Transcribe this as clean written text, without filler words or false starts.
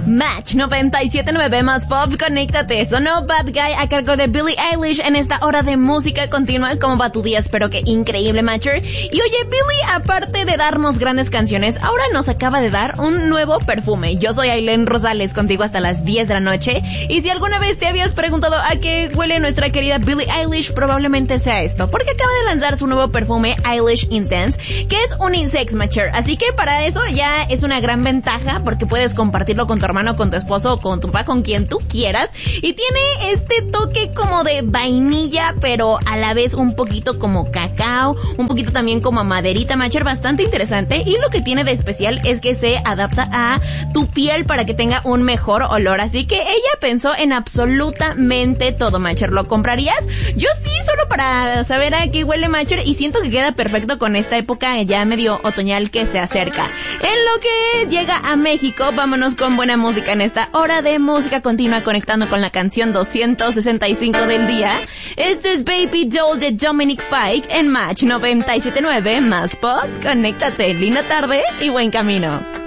Match 97.9 más pop, conéctate. Sonó Bad Guy a cargo de Billie Eilish en esta hora de música continua. ¿Cómo va tu día? Espero que increíble, Matcher. Y oye, Billie, aparte de darnos grandes canciones, ahora nos acaba de dar un nuevo perfume. Yo soy Ailén Rosales, contigo hasta las 10 de la noche. Y si alguna vez te habías preguntado a qué huele nuestra querida Billie Eilish, probablemente sea esto, porque acaba de lanzar su nuevo perfume Eilish Intense, que es unisex, Matcher. Así que para eso ya es una gran ventaja, porque puedes compartirlo con tu hermano, con tu esposo o con tu papá, con quien tú quieras. Y tiene este toque como de vainilla, pero a la vez un poquito como cacao, un poquito también como a maderita, Matcher, bastante interesante. Y lo que tiene de especial es que se adapta a tu piel para que tenga un mejor olor. Así que ella pensó en absolutamente todo, Matcher. ¿Lo comprarías? Yo sí, solo para saber a qué huele, Matcher, y siento que queda perfecto con esta época ya medio otoñal que se acerca. En lo que llega a México, vámonos con buena música en esta hora de música continua, conectando con la canción 265 del día. Esto es Baby Doll de Dominic Fike en Match 97.9 más pop. Conéctate, linda tarde y buen camino.